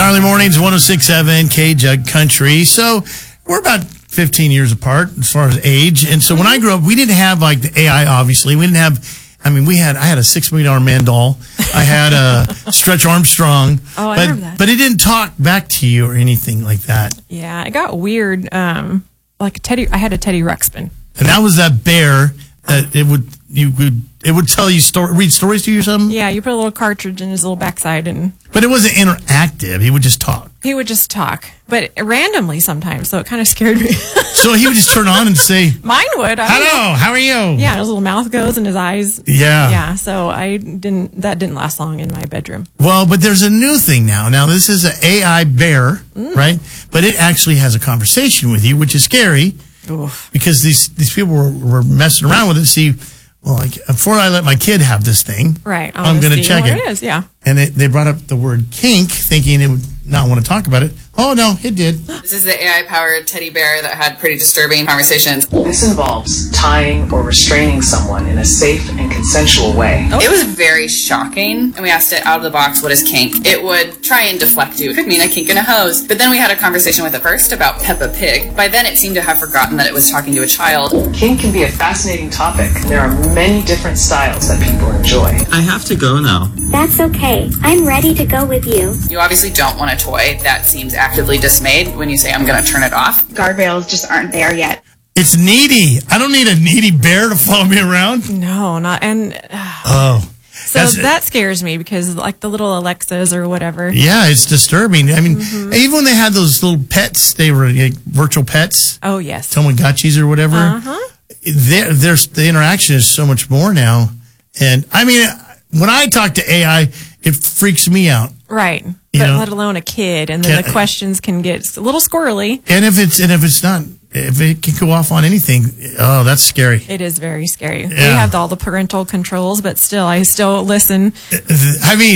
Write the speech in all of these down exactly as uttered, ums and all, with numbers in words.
Gnarly Mornings, one oh six point seven K-Jug Country. So we're about fifteen years apart as far as age. And so when I grew up, we didn't have like the A I, obviously. We didn't have, I mean, we had, I had a six million dollars man doll. I had a Stretch Armstrong. Oh, I but, remember that. But it didn't talk back to you or anything like that. Yeah, it got weird. Um, like a Teddy, I had a Teddy Ruxpin. And that was that bear that it would, you would, it would tell you, story, read stories to you or something? Yeah, you put a little cartridge in his little backside and... But it wasn't interactive. He would just talk. He would just talk, but randomly sometimes, so it kind of scared me. So he would just turn on and say, Mine would. I hello, how are you? Yeah, his little mouth goes and his eyes. Yeah. Yeah, so I didn't, that didn't last long in my bedroom. Well, but there's a new thing now. Now, this is an A I bear, mm. right? But it actually has a conversation with you, which is scary. Oof. Because these, these people were, were messing around with it. See, well, like, before I let my kid have this thing, right, I'm going to check what it. it is, yeah. And it, they brought up the word kink, thinking it would not want to talk about it. Oh, no, it did. This is the A I-powered teddy bear that had pretty disturbing conversations. This involves tying or restraining someone in a safe and consensual way. Oh. It was very shocking, and we asked it out of the box, what is kink? It would try and deflect you. It could mean a kink in a hose. But then we had a conversation with it first about Peppa Pig. By then, it seemed to have forgotten that it was talking to a child. Kink can be a fascinating topic. There are many different styles that people enjoy. I have to go now. That's okay. I'm ready to go with you. You obviously don't want a toy that seems actively dismayed when you say, I'm going to turn it off. Guardrails just aren't there yet. It's needy. I don't need a needy bear to follow me around. No, not, and... Uh, oh. So that scares me because like the little Alexas or whatever. Yeah, it's disturbing. I mean, mm-hmm. even when they had those little pets, they were like virtual pets. Oh, yes. Tamagotchis or whatever. Uh-huh. There, there's, the interaction is so much more now. And I mean, when I talk to A I, it freaks me out. Right. You but know, let alone a kid. And then can, the questions can get a little squirrely. And if it's, and if it's not, if it can go off on anything, oh, that's scary. It is very scary. Yeah. We have all the parental controls, but still, I still listen. I mean,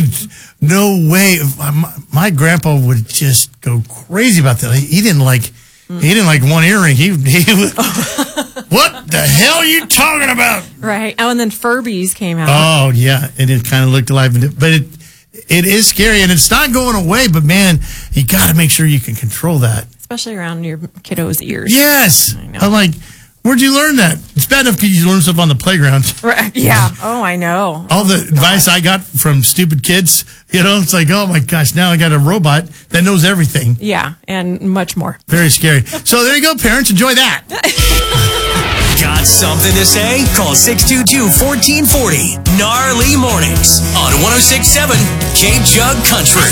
no way. My, my grandpa would just go crazy about that. He didn't like, mm. he didn't like one earring. He, he would, what the hell are you talking about? Right. Oh, and then Furbies came out. Oh, yeah. And it kind of looked alive. But it, it is scary, and it's not going away, but man, you got to make sure you can control that. Especially around your kiddo's ears. Yes. I know. I'm like, where'd you learn that? It's bad enough because you learn stuff on the playground. Right. Yeah. Oh, I know. All the oh, advice I got from stupid kids, you know, it's like, oh my gosh, now I got a robot that knows everything. Yeah, and much more. Very scary. So there you go, parents. Enjoy that. Got something to say? Call six two two, one four four zero. Gnarly Mornings on one oh six point seven K-Jug Country.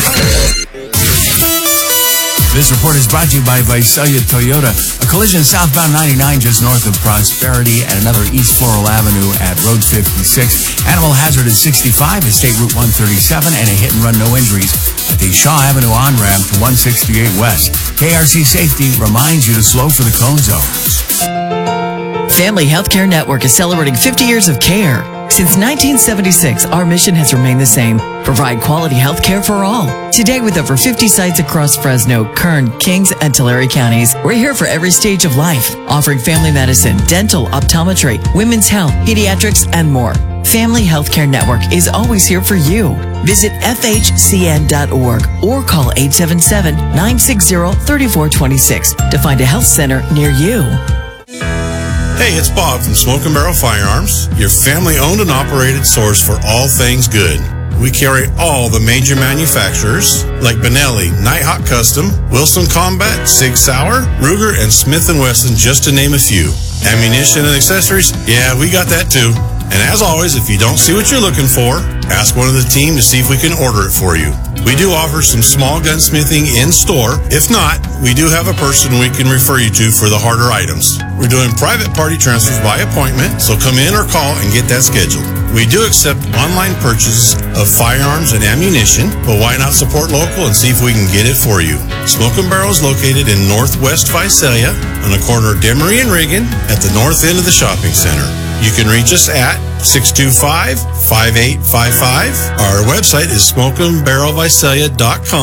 This report is brought to you by Visalia Toyota. A collision southbound ninety-nine just north of Prosperity and another East Floral Avenue at Road fifty-six. Animal hazard at sixty-five, at State Route one thirty-seven, and a hit and run, no injuries at the Shaw Avenue on-ramp to one sixty-eight West. K R C Safety reminds you to slow for the cone zones. Family Healthcare Network is celebrating fifty years of care. Since nineteen seventy-six, our mission has remained the same: provide quality health care for all. Today, with over fifty sites across Fresno, Kern, Kings, and Tulare counties, we're here for every stage of life, offering family medicine, dental, optometry, women's health, pediatrics, and more. Family Healthcare Network is always here for you. Visit F H C N dot org or call eight seven seven, nine six zero, three four two six to find a health center near you. Hey, it's Bob from Smoke and Barrel Firearms, your family-owned and operated source for all things good. We carry all the major manufacturers like Benelli, Nighthawk Custom, Wilson Combat, Sig Sauer, Ruger, and Smith and Wesson, just to name a few. Ammunition and accessories? Yeah, we got that too. And as always, if you don't see what you're looking for, ask one of the team to see if we can order it for you. We do offer some small gunsmithing in store. If not, we do have a person we can refer you to for the harder items. We're doing private party transfers by appointment, so come in or call and get that scheduled. We do accept online purchases of firearms and ammunition, but why not support local and see if we can get it for you? Smoke and Barrel is located in Northwest Visalia on the corner of Demery and Reagan at the north end of the shopping center. You can reach us at six two five, five eight five five. Our website is smoke and barrel visalia dot com.